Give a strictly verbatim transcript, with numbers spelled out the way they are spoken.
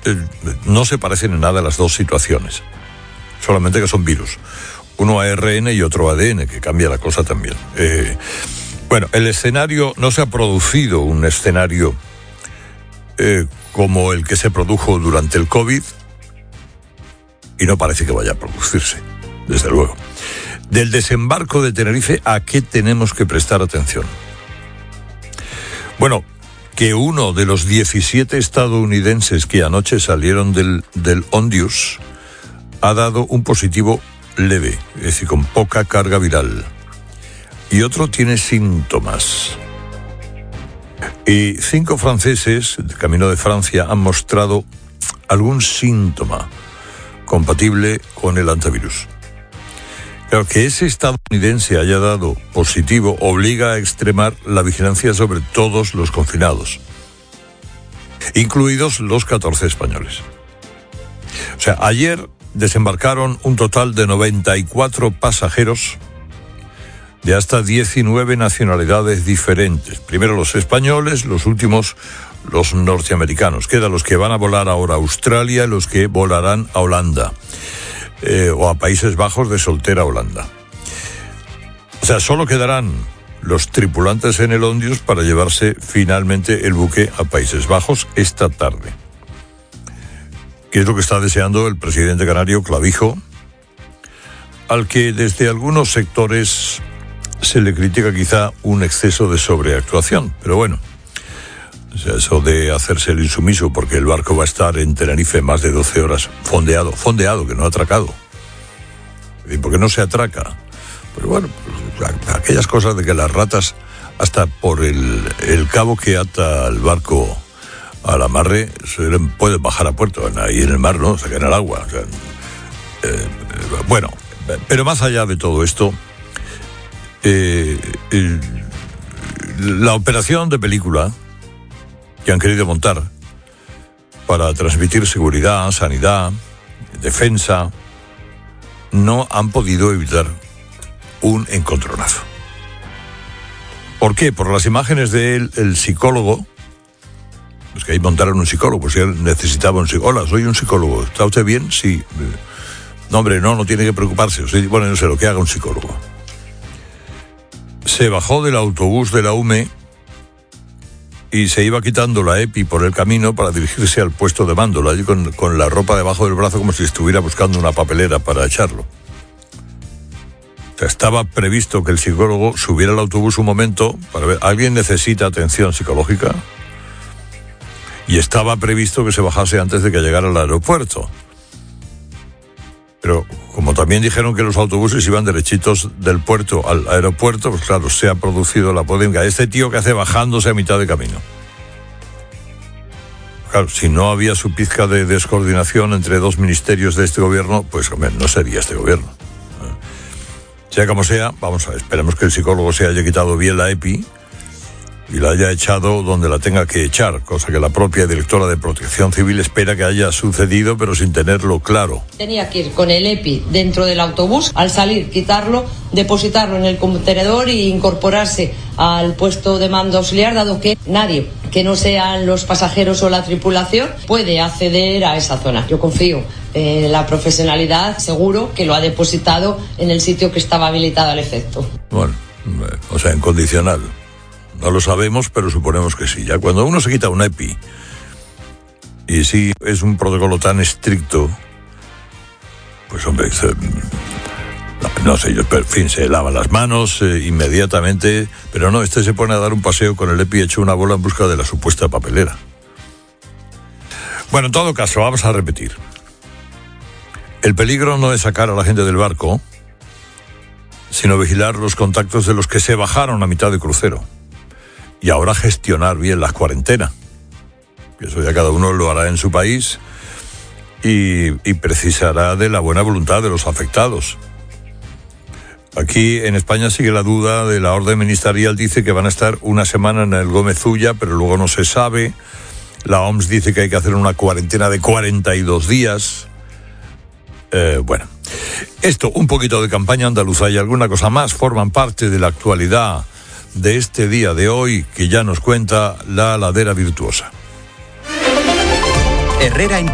eh, no se parecen en nada las dos situaciones, solamente que son virus. Uno A R N y otro A D N, que cambia la cosa también. Eh, bueno, el escenario, no se ha producido un escenario eh, como el que se produjo durante el COVID, y no parece que vaya a producirse, desde luego. Del desembarco de Tenerife, ¿a qué tenemos que prestar atención? Bueno, que uno de los diecisiete estadounidenses que anoche salieron del, del Hondius ha dado un positivo leve, es decir, con poca carga viral. Y otro tiene síntomas. Y cinco franceses, de camino de Francia, han mostrado algún síntoma compatible con el antivirus. Claro, que ese estadounidense haya dado positivo obliga a extremar la vigilancia sobre todos los confinados, incluidos los catorce españoles. O sea, ayer desembarcaron un total de noventa y cuatro pasajeros de hasta diecinueve nacionalidades diferentes. Primero los españoles, los últimos los norteamericanos. Quedan los que van a volar ahora a Australia y los que volarán a Holanda. Eh, o a Países Bajos de soltera Holanda. O sea, solo quedarán los tripulantes en el Hondius para llevarse finalmente el buque a Países Bajos esta tarde. Que es lo que está deseando el presidente canario Clavijo, al que desde algunos sectores se le critica quizá un exceso de sobreactuación. Pero bueno, o sea, eso de hacerse el insumiso porque el barco va a estar en Tenerife más de doce horas fondeado, fondeado, que no atracado. ¿Y por qué no se atraca? Pero bueno, aquellas cosas de que las ratas, hasta por el, el cabo que ata el barco al amarre, se pueden bajar a puerto, ahí en el mar, ¿no? Se caen al agua. O sea, eh, bueno, pero más allá de todo esto, eh, el, la operación de película que han querido montar para transmitir seguridad, sanidad, defensa, no han podido evitar un encontronazo. ¿Por qué? Por las imágenes de él, el psicólogo, pues que ahí montaron un psicólogo, pues si él necesitaba un psicólogo. Hola, soy un psicólogo. ¿Está usted bien? Sí. No, hombre, no, no tiene que preocuparse. Bueno, no sé lo que haga un psicólogo. Se bajó del autobús de la U M E y se iba quitando la EPI por el camino para dirigirse al puesto de mando, allí con, con la ropa debajo del brazo como si estuviera buscando una papelera para echarlo. O sea, estaba previsto que el psicólogo subiera al autobús un momento para ver, ¿alguien necesita atención psicológica? Y estaba previsto que se bajase antes de que llegara al aeropuerto. Pero como también dijeron que los autobuses iban derechitos del puerto al aeropuerto, pues claro, se ha producido la polémica. Este tío que hace bajándose a mitad de camino. Claro, si no había su pizca de descoordinación entre dos ministerios de este gobierno, pues hombre, no sería este gobierno. Sea como sea, vamos a ver, esperemos que el psicólogo se haya quitado bien la EPI y la haya echado donde la tenga que echar, cosa que la propia directora de Protección Civil espera que haya sucedido, pero sin tenerlo claro. Tenía que ir con el EPI dentro del autobús, al salir quitarlo, depositarlo en el contenedor e incorporarse al puesto de mando auxiliar, dado que nadie que no sean los pasajeros o la tripulación puede acceder a esa zona. Yo confío en la profesionalidad, seguro que lo ha depositado en el sitio que estaba habilitado al efecto. Bueno, o sea, en condicional. No lo sabemos, pero suponemos que sí. Ya cuando uno se quita un EPI, y sí es un protocolo tan estricto, pues hombre, se, no, no sé, yo, pero, en fin, se lava las manos eh, inmediatamente, pero no, este se pone a dar un paseo con el EPI hecho una bola en busca de la supuesta papelera. Bueno, en todo caso, vamos a repetir. El peligro no es sacar a la gente del barco, sino vigilar los contactos de los que se bajaron a mitad de crucero. Y ahora gestionar bien las cuarentenas. Eso ya cada uno lo hará en su país y, y precisará de la buena voluntad de los afectados. Aquí en España sigue la duda de la orden ministerial, dice que van a estar una semana en el Gómez Ulla, pero luego no se sabe. La O M S dice que hay que hacer una cuarentena de cuarenta y dos días. Eh, bueno, esto, un poquito de campaña andaluza y alguna cosa más forman parte de la actualidad de este día de hoy que ya nos cuenta la Ladera Virtuosa. Herrera en